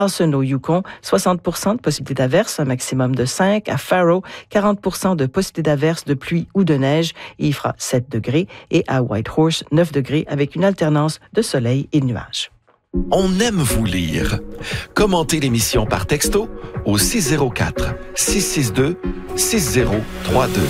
au Yukon, 60 % de possibilités d'averse, un maximum de 5. À Faro, 40 % de possibilités d'averse, de pluie ou de neige, et il fera 7 degrés. Et à Whitehorse, 9 degrés avec une alternance de soleil et de nuages. On aime vous lire. Commentez l'émission par texto au 604 662 6032.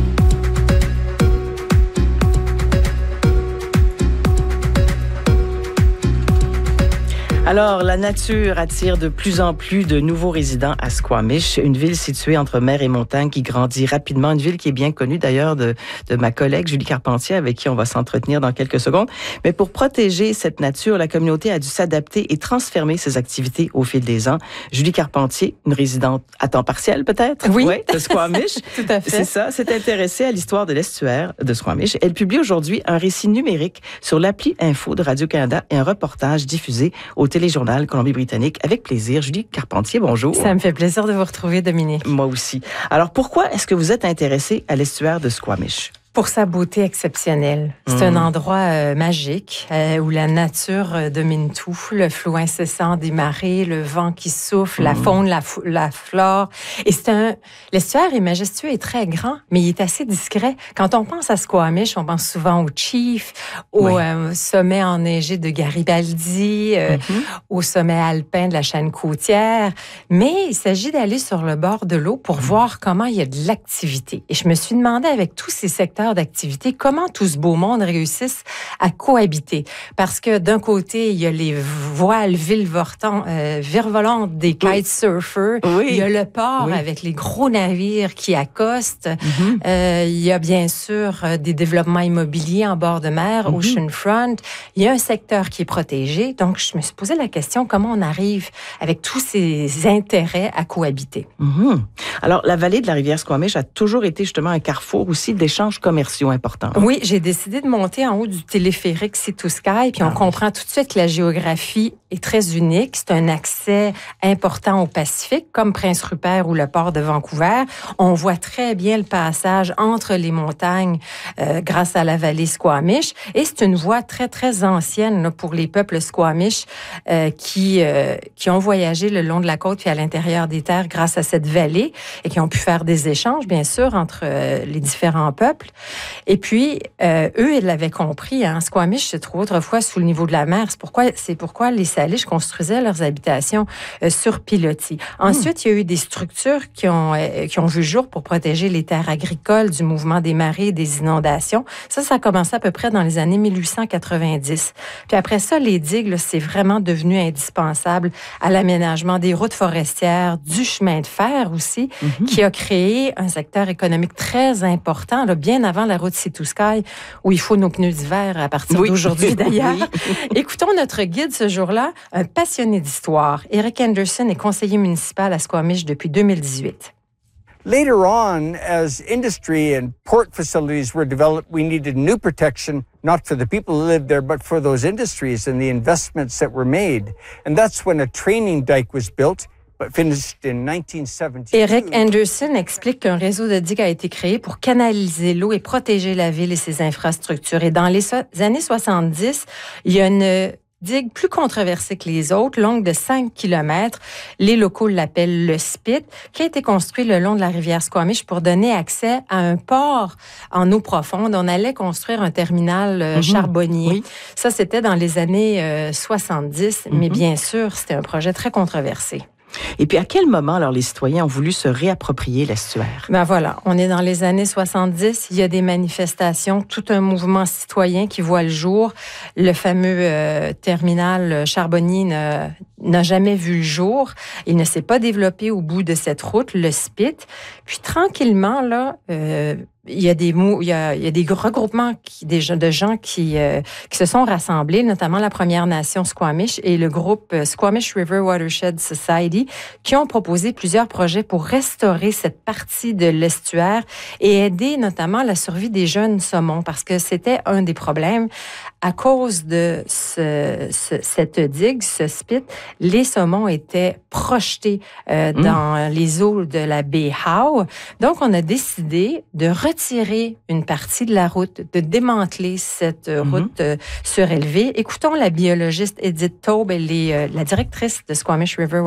Alors, la nature attire de plus en plus de nouveaux résidents à Squamish, une ville située entre mer et montagne qui grandit rapidement, une ville qui est bien connue d'ailleurs de ma collègue Julie Carpentier, avec qui on va s'entretenir dans quelques secondes. Mais pour protéger cette nature, la communauté a dû s'adapter et transformer ses activités au fil des ans. Julie Carpentier, une résidente à temps partiel peut-être? Oui. De Squamish. Tout à fait. C'est ça, s'est intéressée à l'histoire de l'estuaire de Squamish. Elle publie aujourd'hui un récit numérique sur l'appli Info de Radio-Canada et un reportage diffusé au Téléjournal Colombie-Britannique. Avec plaisir. Julie Carpentier, bonjour. Ça me fait plaisir de vous retrouver, Dominique. Moi aussi. Alors, pourquoi est-ce que vous êtes intéressée à l'estuaire de Squamish? Pour sa beauté exceptionnelle. C'est un endroit magique où la nature domine tout. Le flot incessant des marées, le vent qui souffle, la faune, la flore. Et l'estuaire est majestueux et très grand, mais il est assez discret. Quand on pense à Squamish, on pense souvent au Chief, au sommet enneigé de Garibaldi, au sommet alpin de la chaîne côtière. Mais il s'agit d'aller sur le bord de l'eau pour voir comment il y a de l'activité. Et je me suis demandé, avec tous ces secteurs d'activité, comment tout ce beau monde réussisse à cohabiter. Parce que d'un côté, il y a les voiles virevolantes des kitesurfers. Il y a le port avec les gros navires qui accostent. Il y a bien sûr des développements immobiliers en bord de mer, oceanfront. Il y a un secteur qui est protégé. Donc, je me suis posé la question, comment on arrive avec tous ces intérêts à cohabiter? Alors, la vallée de la rivière Squamish a toujours été justement un carrefour aussi d'échanges commerciaux importants. Oui, j'ai décidé de monter en haut du téléphérique Sea to Sky, puis on comprend tout de suite que la géographie est très unique. C'est un accès important au Pacifique, comme Prince Rupert ou le port de Vancouver. On voit très bien le passage entre les montagnes grâce à la vallée Squamish. Et c'est une voie très, très ancienne là, pour les peuples Squamish qui ont voyagé le long de la côte puis à l'intérieur des terres grâce à cette vallée et qui ont pu faire des échanges, bien sûr, entre les différents peuples. Et puis, eux, ils l'avaient compris. Squamish se trouve autrefois sous le niveau de la mer. C'est pourquoi les Salish construisaient leurs habitations sur pilotis. Ensuite, il y a eu des structures qui ont vu le jour pour protéger les terres agricoles du mouvement des marées et des inondations. Ça a commencé à peu près dans les années 1890. Puis après ça, les digues, là, c'est vraiment devenu indispensable à l'aménagement des routes forestières, du chemin de fer aussi, qui a créé un secteur économique très important, là, bien avant la route Sea to Sky, où il faut nos pneus d'hiver à partir d'aujourd'hui d'ailleurs. Écoutons notre guide ce jour-là, un passionné d'histoire. Eric Anderson est conseiller municipal à Squamish depuis 2018. Later on, as industry and port facilities were developed, we needed new protection, not for the people who lived there, but for those industries and the investments that were made. And that's when a training dike was built. Eric Anderson explique qu'un réseau de digues a été créé pour canaliser l'eau et protéger la ville et ses infrastructures. Et dans les années 70, il y a une digue plus controversée que les autres, longue de 5 km. Les locaux l'appellent le Spit, qui a été construit le long de la rivière Squamish pour donner accès à un port en eau profonde. On allait construire un terminal charbonnier. Ça, c'était dans les années 70, mais bien sûr, c'était un projet très controversé. Et puis, à quel moment, alors, les citoyens ont voulu se réapproprier l'estuaire? Ben voilà, on est dans les années 70. Il y a des manifestations, tout un mouvement citoyen qui voit le jour. Le fameux terminal charbonnier n'a jamais vu le jour. Il ne s'est pas développé au bout de cette route, le Spit. Puis, tranquillement, là, il y a des regroupements de gens qui se sont rassemblés, notamment la Première Nation Squamish et le groupe Squamish River Watershed Society, qui ont proposé plusieurs projets pour restaurer cette partie de l'estuaire et aider notamment la survie des jeunes saumons, parce que c'était un des problèmes. à cause de cette digue, ce spit, les saumons étaient projetés dans les eaux de la baie Howe. Donc, on a décidé de retirer une partie de la route, de démanteler cette route surélevée. Écoutons la biologiste Edith Taube, elle est la directrice de Squamish River